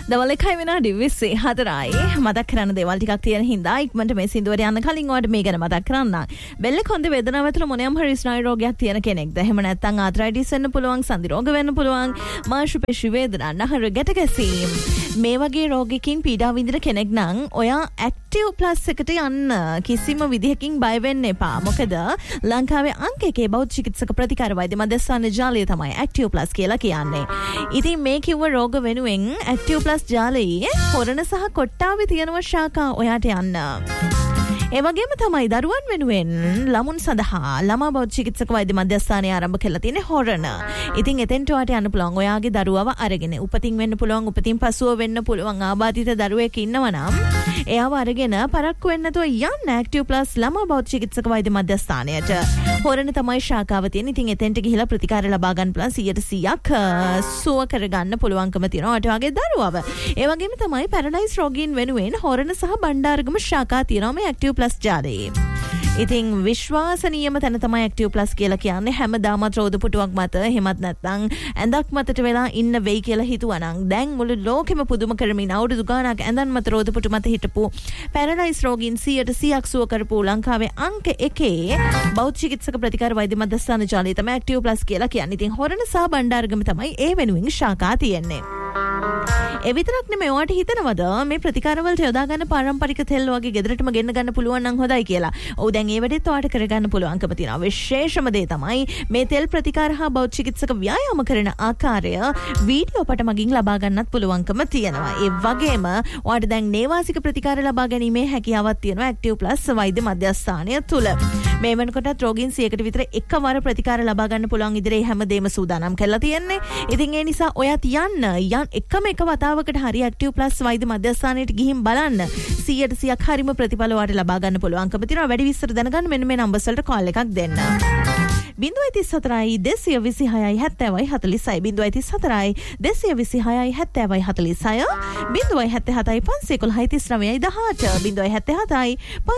දවල් 1:24යි මතක් කරන්න දේවල් ටිකක් තියෙන හින්දා ඉක්මනට මේ සින්දුවට යන්න කලින් ඔයාලට මේ ගැන මතක් කරන්න. බෙල්ල කොන්දේ වේදනාව ඇතුළේ මොනියම් හරි ස්නායු රෝගයක් තියෙන කෙනෙක්ද? එහෙම නැත්නම් ආතරයිටිස් වෙන්න පුළුවන්, සන්ධි රෝග වෙන්න පුළුවන්, මාංශ පේශි වේදනා, නහර ගැට ගැසීම්. මේ වගේ රෝගයකින් පීඩා විඳින කෙනෙක් නම් ඔයා ඇක්ටිව් ප්ලස් එකට යන්න කිසිම විදිහකින් බය වෙන්න එපා. මොකද ලංකාවේ අංක 1 බෞද්ධ චිකිත්සක ප්‍රතිකාර වෛද්‍ය මධ්‍යස්ථාන ජාලය තමයි ඇක්ටිව් ප්ලස් කියලා කියන්නේ. ඉතින් මේ කිව්ව රෝග වෙනුවෙන් ඇක්ටිව් ප්ලස් ජාලයේ හොරණ සහ කොට්ටාවේ තියෙනවා ශාඛා ඔයාට යන්න. ඒ වගේම තමයි දරුවන් වෙනුවෙන් ළමුන් සඳහා ළමා බෞද්ධ චිකිත්සක වෛද්‍ය මධ්‍යස්ථානය ආරම්භ කරලා තියෙන හොරණ. ඉතින් එතෙන්ට ඔයාට යන්න පුළුවන්. ඔයාගේ දරුවව අරගෙන උපතින් වෙන්න පුළුවන්, උපතින් පසුව වෙන්න පුළුවන් ආබාධිත දරුවෙක් ඉන්නවා නම් එයාව අරගෙන පරක්කු වෙන්න නැතුව යන්න ඇක්ටිව් ප්ලස් ළමා බෞද්ධ චිකිත්සක වෛද්‍ය මධ්‍යස්ථානයට. හොරණ තමයි ශාඛාව තියෙන්නේ. ඉතින් එතෙන්ට ගිහිලා ප්‍රතිකාර ලබා ගන්න පුළුවන් 100%ක් සුව කරගන්න පුළුවන්කම තියෙනවා ඔයාට වගේ දරුවව. ඒ වගේම තමයි පැරලයිස් රෝගීන් වෙනුවෙන් හොරණ සහ බණ්ඩාරගම ශාඛා තියෙනවා මේ ඇක්ටිව් ප්ලස් ජාලයේ. ඉතින් විශ්වාසනීයම තැන තමයි ඇක්ටිව් ප්ලස් කියලා කියන්නේ. හැමදාමත් රෝද පුටුවක් මත එහෙමත් නැත්නම් ඇඳක් මතට වෙලා ඉන්න වෙයි කියලා හිතුවනම් දැන් මුළු ලෝකෙම පුදුම කරමින් අවුරුදු ගාණක් ඇඳන් මත රෝද පුටු මත හිටපු පැරලයිස් රෝගීන් 100%ක් සුව කරපු ලංකාවේ අංක 1 බෞද්ධ චිකිත්සක ප්‍රතිකාර වෛද්‍ය මධ්‍යස්ථාන ජාලය තමයි ඇක්ටිව් ප්ලස් කියලා කියන්නේ. ඉතින් හොරණ සහ බණ්ඩාරගම තමයි ඒ වෙනුවෙන් ශාඛා තියෙන්නේ. ඒ විතරක් නෙමෙයි ඔයාට හිතනවද මේ ප්‍රතිකාරවලට යොදා ගන්න පාරම්පරික තෙල් වගේ ගෙදරටම ගෙන්න ගන්න පුළුවන් නම් හොඳයි කියලා. ඔව් දැන් ඒ වැඩේත් ඔයාට කරගන්න පුළුවන්කම තියෙනවා. විශේෂම දේ තමයි මේ තෙල් ප්‍රතිකාර හා බෞද්ධ චිකිත්සක ව්‍යායාම කරන ආකාරය වීඩියෝ පට මගින් ලබා ගන්නත් පුළුවන්කම තියෙනවා. ඒ වගේම ඔයාට දැන් නේවාසික ප්‍රතිකාර ලබා ගැනීමේ හැකියාවක් තියෙනවා ඇක්ටිව් ප්ලස් වෛද්‍ය මධ්‍යස්ථානය තුල. මේ වෙනකොටත් රෝගීන් 100කට විතර එකවර ප්‍රතිකාර ලබා ගන්න පුළුවන් ඉදිරියේ හැමදේම සූදානම් කරලා තියෙන්නේ. ඉතින් ඒ නිසා ඔයාත් යන්න එකම එක වතාවකට හරි ඇක්ටිව් ප්ලස් වෛද්‍ය මධ්‍යස්ථානයට ගිහින් බලන්න 100%ක් හරිම ප්‍රතිඵල ඔයාට ලබා ගන්න පුළුවන්කම තියෙනවා. වැඩි විස්තර දැනගන්න මෙන්න මේ නම්බර්ස් වලට කෝල් එකක් දෙන්න. 034 226 70 46 034 226 70 46 077 511 39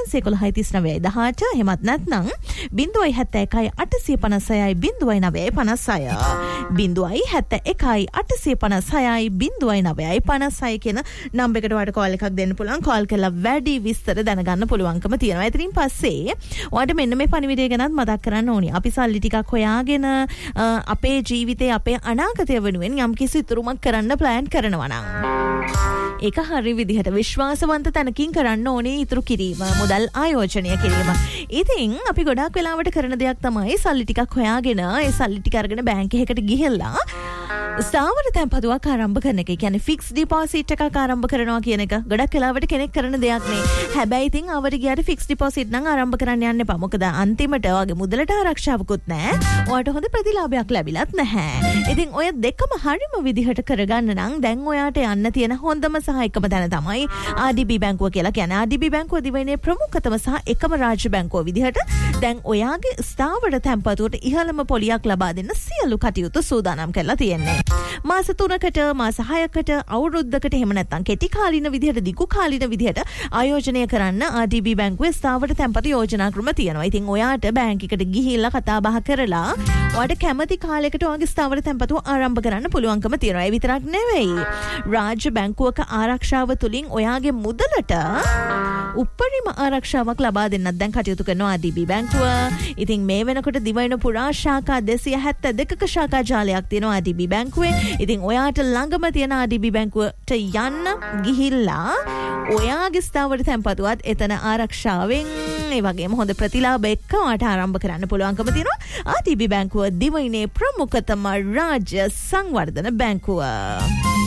18 077 511 එහෙමත් නැත්නම් 071 856 0956 071 856 0956 කියන නම්බර් එකට ඔයාලට කෝල් එකක් දෙන්න පුළුවන්. කෝල් කරලා වැඩි විස්තර දැනගන්න පුළුවන්කම තියෙනවා. ඉතින් පස්සේ ඔයාලට මෙන්න මේ පණිවිඩය ගැනත් මතක් කරන්න ඕනි. අපි සල්ලි ටිකක් හොයාගෙන අපේ ජීවිතේ අපේ අනාගතය වෙනුවෙන් යම්කිසි ඉතුරුමක් කරන්න ප්ලෑන් කරනවා නම් ඒක හරි විදිහට විශ්වාසවන්ත තැනකින් කරන්න ඕනේ ඉතුරු කිරීම, මුදල් ආයෝජනය කිරීම. ඉතින් අපි ගොඩාක් වෙලාවට කරන දෙයක් තමයි සල්ලි ටිකක් හොයාගෙන ඒ සල්ලි ටික අරගෙන බැංක් එකකට ගිහිල්ලා ස්ථාවර තැන්පතුවක් ආරම්භ කරන එක. කියන්නේ ෆික්ස් ඩිපොසිට් එකක් ආරම්භ කරනවා කියන එක ගොඩක් වෙලාවට කෙනෙක් කරන දෙයක් නේ. හැබැයි ඉතින් ආවට ගියාට ෆික්ස් ඩිපොසිට් නම් ආරම්භ කරන්න යන්න එපා. මොකද අන්තිමට ඔයාගේ මුදලට ආරක්ෂාවකුත් නැහැ. ඔයාට හොඳ ප්‍රතිලාභයක් ලැබිලත් නැහැ. ඉතින් ඔය දෙකම හරිම විදිහට කරගන්න නම් දැන් ඔයාට යන්න තියෙන හොඳම සහ එකම තැන තමයි RDB බැංකුව කියලා කියන්නේ. RDB බැංකුව දිවයිනේ ප්‍රමුඛතම සහ එකම රාජ්‍ය බැංකුව විදිහට දැන් ඔයාගේ ස්ථාවර තැන්පතුවට ඉහළම පොලියක් ලබා දෙන්න සියලු කටයුතු සූදානම් කරලා තියෙන්නේ. මාස 3කට මාස 6කට අවුරුද්දකට එහෙම නැත්නම් කෙටි කාලින විදිහට දිගු කාලින විදිහට ආයෝජනය කරන්න RDB බැංකුවේ ස්ථාවර තැන්පතු යෝජනා ක්‍රම තියෙනවා. ඉතින් ඔයාට බැංක් එකට ගිහිල්ලා කතා බහ කරලා ඔයාට කැමති කාලයකට ඔයාගේ ස්ථාවර තැන්පතු ආරම්භ කරන්න පුළුවන්කම තියෙනවා. ඒ විතරක් නෙවෙයි රාජ්‍ය බැංකුවක ආරක්ෂාව තුලින් ඔයාගේ මුදලට උපරිම ආරක්ෂාවක් ලබා දෙන්නත් දැන් කටයුතු කරනවා RDB බැංකුව. ඉතින් මේ වෙනකොට දිවයින පුරා ශාඛා 272ක ශාඛා ජාලයක් තියෙනවා RDB බැංකුවේ. ඉතින් ඔයාට ළඟම තියෙන RDB බැංකුවට යන්න ගිහිල්ලා ඔයාගේ ස්ථාවර තැන්පතුවත් එතන ආරක්ෂාවෙන් ඒ වගේම හොඳ ප්‍රතිලාභ එක්ක ඔයාට ආරම්භ කරන්න පුළුවන්කම තියෙනවා. RDB බැංකුව දිවයිනේ ප්‍රමුඛතම රාජ්‍ය සංවර්ධන බැංකුව.